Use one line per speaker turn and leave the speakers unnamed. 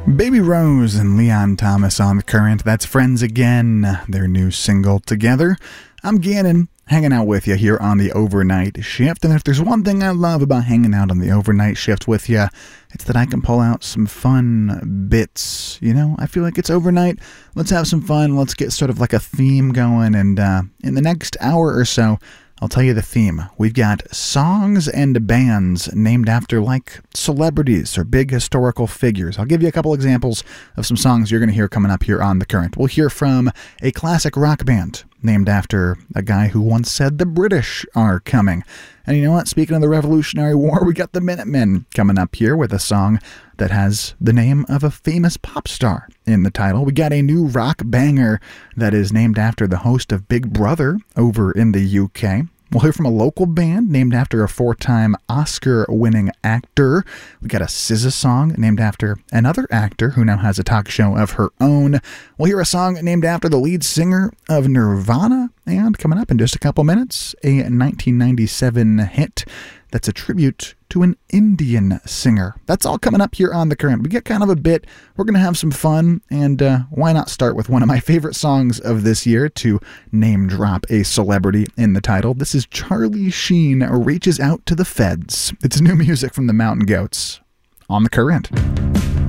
Baby Rose and Leon Thomas on The Current. That's Friends Again, their new single together. I'm Gannon, hanging out with you here on the overnight shift. And if there's one thing I love about hanging out on the overnight shift with you, it's that I can pull out some fun bits. You know, I feel like it's overnight. Let's have some fun. Let's get sort of like a theme going. And in the next hour or so, I'll tell you the theme. We've got songs and bands named after like celebrities or big historical figures. I'll give you a couple examples of some songs you're going to hear coming up here on The Current. We'll hear from a classic rock band named after a guy who once said the British are coming. And you know what? Speaking of the Revolutionary War, we got the Minutemen coming up here with a song that has the name of a famous pop star in the title. We got a new rock banger that is named after the host of Big Brother over in the UK. We'll hear from a local band named after a 4-time Oscar-winning actor. We got a SZA song named after another actor who now has a talk show of her own. We'll hear a song named after the lead singer of Nirvana. And coming up in just a couple minutes, a 1997 hit that's a tribute to an Indian singer. That's all coming up here on The Current. We get kind of a bit. We're going to have some fun, and why not start with one of my favorite songs of this year to name drop a celebrity in the title. This is Charlie Sheen Reaches Out to the Feds. It's new music from the Mountain Goats on The Current.